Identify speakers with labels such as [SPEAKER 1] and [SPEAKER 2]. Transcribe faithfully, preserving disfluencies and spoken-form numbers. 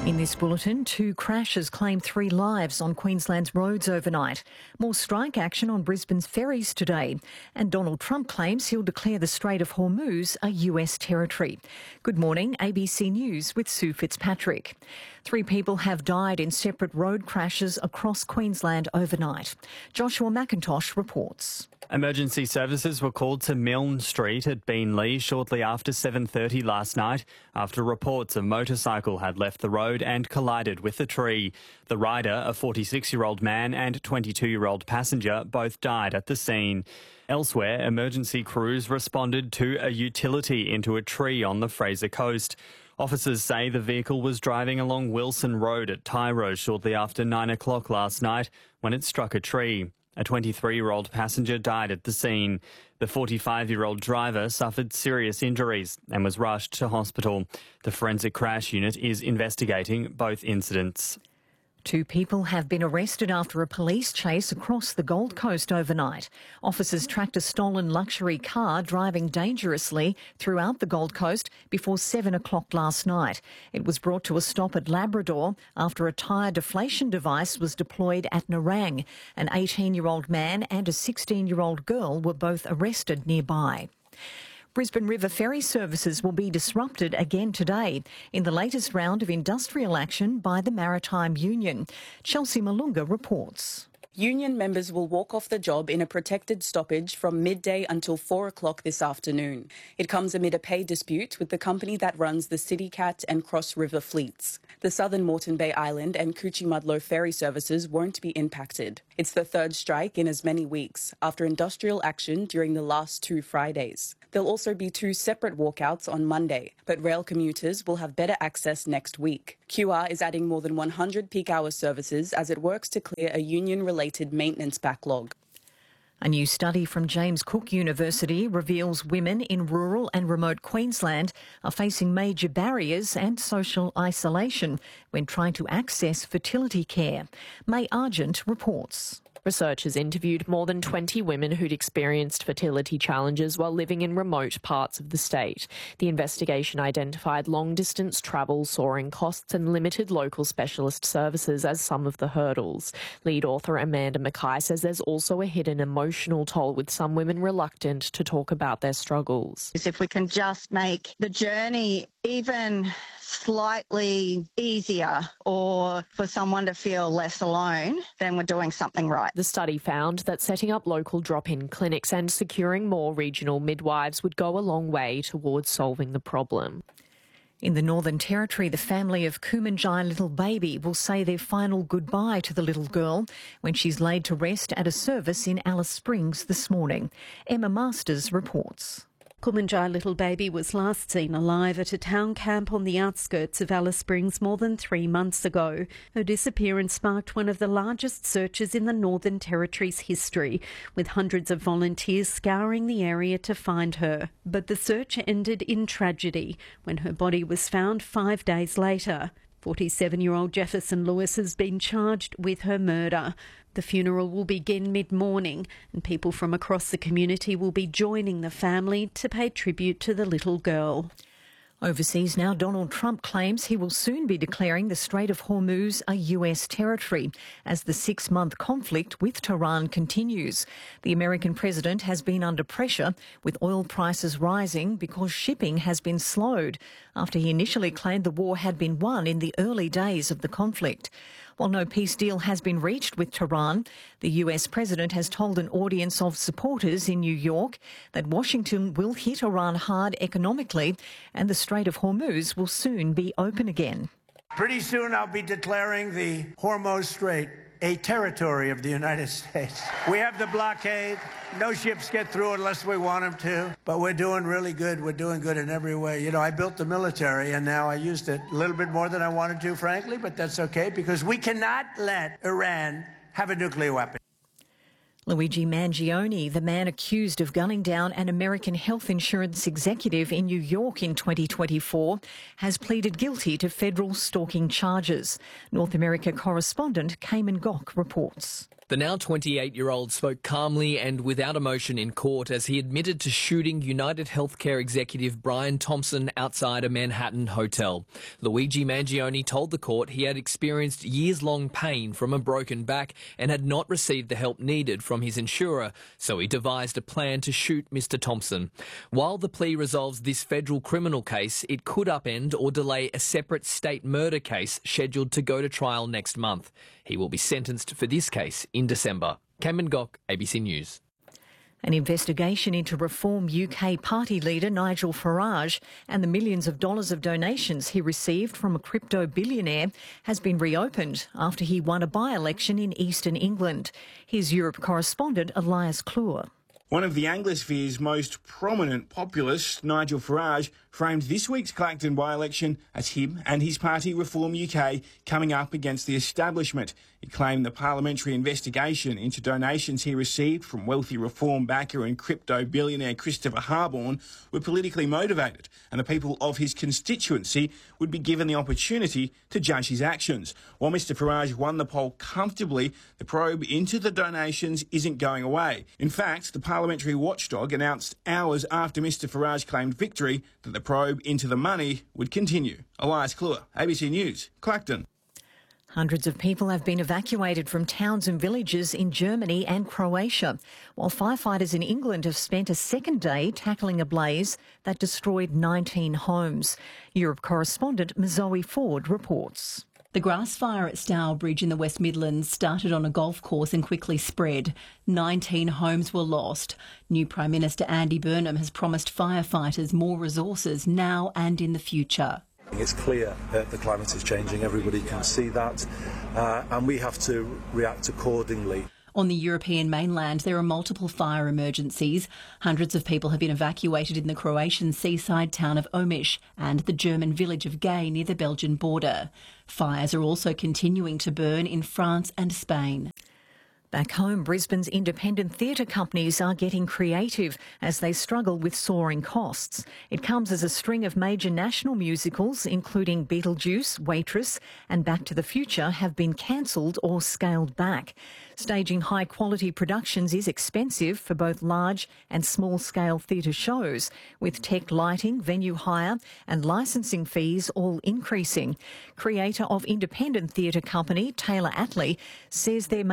[SPEAKER 1] In this bulletin, two crashes claimed three lives on Queensland's roads overnight. More strike action on Brisbane's ferries today. And Donald Trump claims he'll declare the Strait of Hormuz a U S territory. Good morning, A B C News with Sue Fitzpatrick. Three people have died in separate road crashes across Queensland overnight. Joshua McIntosh reports.
[SPEAKER 2] Emergency services were called to Milne Street at Beenleigh shortly after seven thirty last night after reports a motorcycle had left the road and collided with a tree. The rider, a forty-six-year-old man, and twenty-two-year-old passenger both died at the scene. Elsewhere, emergency crews responded to a utility into a tree on the Fraser Coast. Officers say the vehicle was driving along Wilson Road at Tyro shortly after nine o'clock last night when it struck a tree. A twenty-three-year-old passenger died at the scene. The forty-five-year-old driver suffered serious injuries and was rushed to hospital. The forensic crash unit is investigating both incidents.
[SPEAKER 1] Two people have been arrested after a police chase across the Gold Coast overnight. Officers tracked a stolen luxury car driving dangerously throughout the Gold Coast before seven o'clock last night. It was brought to a stop at Labrador after a tyre deflation device was deployed at Nerang. An eighteen-year-old man and a sixteen-year-old girl were both arrested nearby. Brisbane River ferry services will be disrupted again today in the latest round of industrial action by the Maritime Union. Chelsea Malunga reports.
[SPEAKER 3] Union members will walk off the job in a protected stoppage from midday until four o'clock this afternoon. It comes amid a pay dispute with the company that runs the CityCat and Cross River fleets. The Southern Moreton Bay Island and Coochie-Mudlo ferry services won't be impacted. It's the third strike in as many weeks after industrial action during the last two Fridays. There'll also be two separate walkouts on Monday, but rail commuters will have better access next week. Q R is adding more than one hundred peak hour services as it works to clear a union-related maintenance backlog.
[SPEAKER 1] A new study from James Cook University reveals women in rural and remote Queensland are facing major barriers and social isolation when trying to access fertility care. May Argent reports.
[SPEAKER 4] Researchers interviewed more than twenty women who'd experienced fertility challenges while living in remote parts of the state. The investigation identified long-distance travel, soaring costs and limited local specialist services as some of the hurdles. Lead author Amanda Mackay says there's also a hidden emotional toll, with some women reluctant to talk about their struggles.
[SPEAKER 5] If we can just make the journey even slightly easier, or for someone to feel less alone, then we're doing something right.
[SPEAKER 4] The study found that setting up local drop-in clinics and securing more regional midwives would go a long way towards solving the problem.
[SPEAKER 1] In the Northern Territory, the family of Kumanjai Little Baby will say their final goodbye to the little girl when she's laid to rest at a service in Alice Springs this morning. Emma Masters reports.
[SPEAKER 6] Kumanjai Little Baby was last seen alive at a town camp on the outskirts of Alice Springs more than three months ago. Her disappearance sparked one of the largest searches in the Northern Territory's history, with hundreds of volunteers scouring the area to find her. But the search ended in tragedy when her body was found five days later. forty-seven-year-old Jefferson Lewis has been charged with her murder. The funeral will begin mid-morning and people from across the community will be joining the family to pay tribute to the little girl.
[SPEAKER 1] Overseas now, Donald Trump claims he will soon be declaring the Strait of Hormuz a U S territory as the six-month conflict with Tehran continues. The American president has been under pressure, with oil prices rising because shipping has been slowed after he initially claimed the war had been won in the early days of the conflict. While no peace deal has been reached with Tehran, the U S president has told an audience of supporters in New York that Washington will hit Iran hard economically and the Strait of Hormuz will soon be open again.
[SPEAKER 7] Pretty soon I'll be declaring the Hormuz Strait a territory of the United States. We have the blockade. No ships get through unless we want them to. But we're doing really good. We're doing good in every way. You know, I built the military, and now I used it a little bit more than I wanted to, frankly, but that's okay, because we cannot let Iran have a nuclear weapon.
[SPEAKER 1] Luigi Mangione, the man accused of gunning down an American health insurance executive in New York in twenty twenty-four, has pleaded guilty to federal stalking charges. North America correspondent Cayman Gok reports.
[SPEAKER 8] The now twenty-eight-year-old spoke calmly and without emotion in court as he admitted to shooting United Healthcare executive Brian Thompson outside a Manhattan hotel. Luigi Mangione told the court he had experienced years-long pain from a broken back and had not received the help needed from his insurer, so he devised a plan to shoot Mister Thompson. While the plea resolves this federal criminal case, it could upend or delay a separate state murder case scheduled to go to trial next month. He will be sentenced for this case in December. Cameron Gock, A B C News.
[SPEAKER 1] An investigation into Reform U K party leader Nigel Farage and the millions of dollars of donations he received from a crypto billionaire has been reopened after he won a by-election in eastern England. Here's Europe correspondent Elias Kluwer.
[SPEAKER 9] One of the Anglosphere's most prominent populists, Nigel Farage, framed this week's Clacton by-election as him and his party Reform U K coming up against the establishment. He claimed the parliamentary investigation into donations he received from wealthy Reform backer and crypto billionaire Christopher Harborne were politically motivated, and the people of his constituency would be given the opportunity to judge his actions. While Mister Farage won the poll comfortably, the probe into the donations isn't going away. In fact, the parliamentary watchdog announced hours after Mister Farage claimed victory that the probe into the money would continue. Elias Kluwer, A B C News, Clacton.
[SPEAKER 1] Hundreds of people have been evacuated from towns and villages in Germany and Croatia, while firefighters in England have spent a second day tackling a blaze that destroyed nineteen homes. Europe correspondent Zoe Ford reports.
[SPEAKER 10] The grass fire at Stourbridge in the West Midlands started on a golf course and quickly spread. nineteen homes were lost. New Prime Minister Andy Burnham has promised firefighters more resources now and in the future.
[SPEAKER 11] It's clear that the climate is changing, everybody can see that, uh, and we have to react accordingly.
[SPEAKER 10] On the European mainland, there are multiple fire emergencies. Hundreds of people have been evacuated in the Croatian seaside town of Omiš and the German village of Gay near the Belgian border. Fires are also continuing to burn in France and Spain.
[SPEAKER 1] Back home, Brisbane's independent theatre companies are getting creative as they struggle with soaring costs. It comes as a string of major national musicals, including Beetlejuice, Waitress and Back to the Future, have been cancelled or scaled back. Staging high-quality productions is expensive for both large and small-scale theatre shows, with tech lighting, venue hire and licensing fees all increasing. Creator of independent theatre company Taylor Attlee says they're